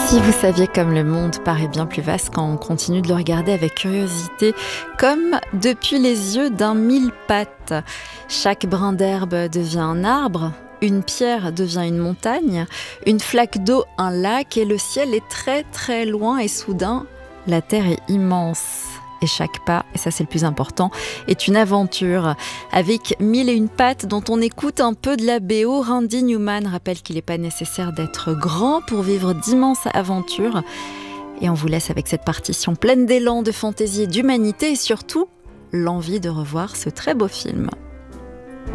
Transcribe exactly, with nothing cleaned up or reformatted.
Si vous saviez comme le monde paraît bien plus vaste quand on continue de le regarder avec curiosité, comme depuis les yeux d'un mille-pattes. Chaque brin d'herbe devient un arbre, une pierre devient une montagne, une flaque d'eau un lac et le ciel est très très loin et soudain, la terre est immense. Et chaque pas, et ça c'est le plus important, est une aventure. Avec mille et une pattes dont on écoute un peu de la B O, Randy Newman rappelle qu'il n'est pas nécessaire d'être grand pour vivre d'immenses aventures. Et on vous laisse avec cette partition pleine d'élan, de fantaisie et d'humanité et surtout l'envie de revoir ce très beau film.